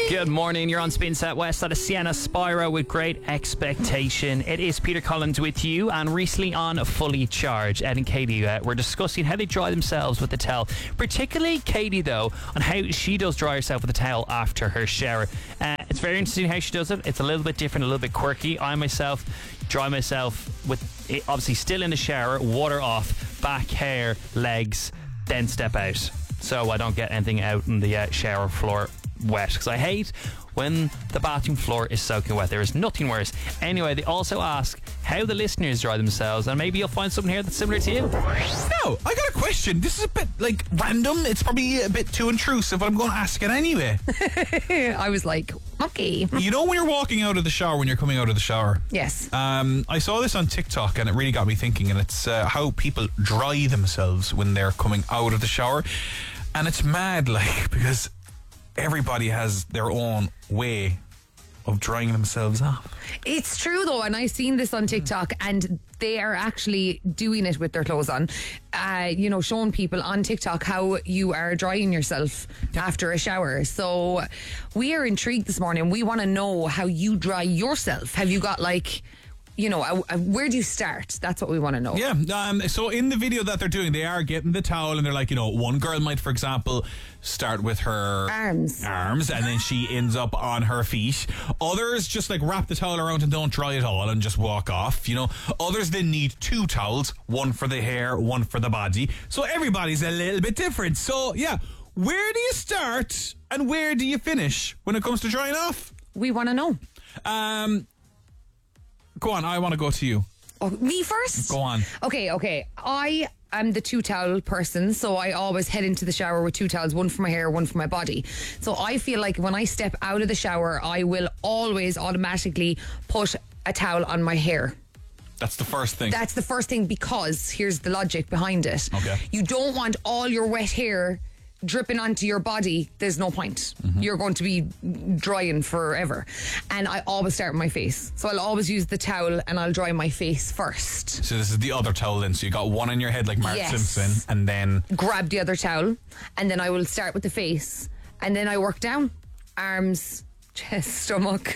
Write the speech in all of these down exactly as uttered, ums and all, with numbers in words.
Good morning, you're on Spin Set West at a Sienna Spyro with Great Expectation. It is Peter Collins with you, and recently on Fully Charged, Ed and Katie uh, were discussing how they dry themselves with the towel. Particularly Katie, though, on how she does dry herself with the towel after her shower. Uh, it's very interesting how she does it. It's a little bit different, a little bit quirky. I myself dry myself with it obviously still in the shower, water off, back, hair, legs, then step out, so I don't get anything out in the uh, shower floor wet, because I hate when the bathroom floor is soaking wet. There is nothing worse. Anyway, they also ask how the listeners dry themselves, and maybe you'll find something here that's similar to you. No, I got a question. This is a bit like random. It's probably a bit too intrusive, but I'm going to ask it anyway. I was like, okay. You know when you're walking out of the shower, when you're coming out of the shower? Yes. Um, I saw this on TikTok and it really got me thinking, and it's uh, how people dry themselves when they're coming out of the shower. And it's mad, like, because everybody has their own way of drying themselves off. It's true though, and I've seen this on TikTok, and they are actually doing it with their clothes on. Uh, you know, showing people on TikTok how you are drying yourself after a shower. So we are intrigued this morning. We want to know how you dry yourself. Have you got like, you know, uh, uh, where do you start? That's what we want to know. Yeah, um, so in the video that they're doing, they are getting the towel and they're like, you know, one girl might, for example, start with her arms, arms, and then she ends up on her feet. Others just like wrap the towel around and don't dry it all and just walk off, you know. Others then need two towels, one for the hair, one for the body. So everybody's a little bit different. So yeah, where do you start and where do you finish when it comes to drying off? We want to know. Um... Go on, I want to go to you. Oh, me first? Go on. Okay, okay. I am the two towel person, so I always head into the shower with two towels, one for my hair, one for my body. So I feel like when I step out of the shower, I will always automatically put a towel on my hair. That's the first thing. That's the first thing, because here's the logic behind it. Okay. You don't want all your wet hair dripping onto your body. There's no point. Mm-hmm. You're going to be drying forever. And I always start with my face. So I'll always use the towel and I'll dry my face first. So this is the other towel then. So you got one on your head like Mark Yes. Simpson, and then grab the other towel, and then I will start with the face, and then I work down. Arms, chest, stomach,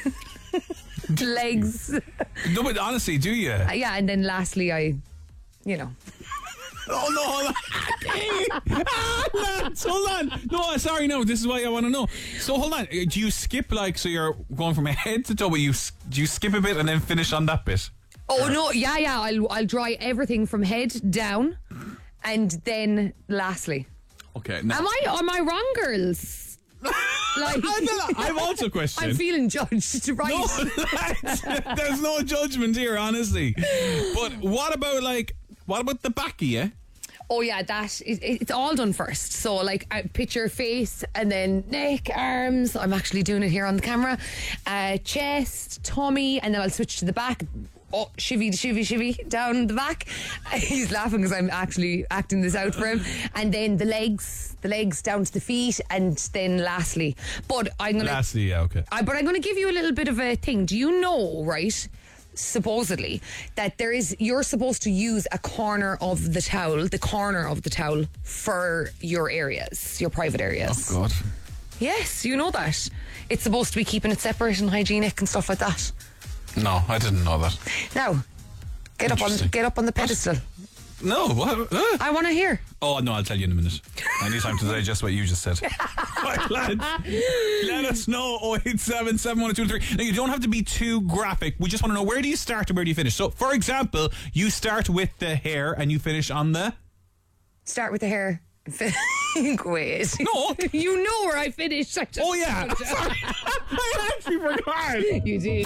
legs. No, but honestly, do you? Uh, yeah, and then lastly I, you know. Oh no, hold on. ah, lads, hold on. No, sorry, no, this is what I want to know. So hold on, do you skip, like, so you're going from head to toe, but you do you skip a bit and then finish on that bit? Oh no, yeah, yeah, I'll I'll dry everything from head down, and then lastly. Okay. Now, Am I am I wrong, girls? Like, I've also questioned. I'm feeling judged, right? No, lads, there's no judgment here, honestly. But what about like, what about the back of you? Oh yeah, that it, it's all done first. So like, I picture face, and then neck, arms. I'm actually doing it here on the camera. Uh, chest, tummy, and then I'll switch to the back. Oh, shivvy, shivvy, shivvy down the back. He's laughing because I'm actually acting this out for him. And then the legs, the legs down to the feet, and then lastly. But I'm gonna Lastly, yeah, okay. I, but I'm going to give you a little bit of a thing. Do you know, right? Supposedly, that there is, you're supposed to use a corner of the towel, the corner of the towel for your areas, your private areas. Oh God. Yes, you know that. It's supposed to be keeping it separate and hygienic and stuff like that. No, I didn't know that. Now, get up on get up on the pedestal. No, what? Uh? I want to hear. Oh, no, I'll tell you in a minute. I need time to digest what you just said. Right, lads, let us know. oh eight seven, seven one two three. Now, you don't have to be too graphic. We just want to know, where do you start and where do you finish? So, for example, you start with the hair and you finish on the... Start with the hair. Wait. No. You know where I finished. I just Oh, yeah. Sorry. I actually forgot. You did.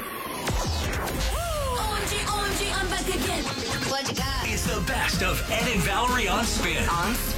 O M G, O M G, I'm back again. What you got? It's the best of Ed and Valerie on Spin. On